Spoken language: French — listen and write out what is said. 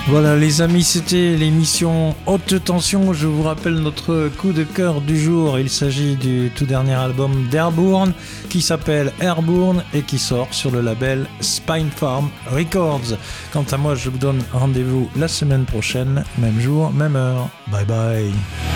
Voilà les amis, c'était l'émission Haute Tension. Je vous rappelle notre coup de cœur du jour. Il s'agit du tout dernier album d'Airbourne qui s'appelle Airbourne et qui sort sur le label Spinefarm Records. Quant à moi, je vous donne rendez-vous la semaine prochaine, même jour, même heure. Bye bye.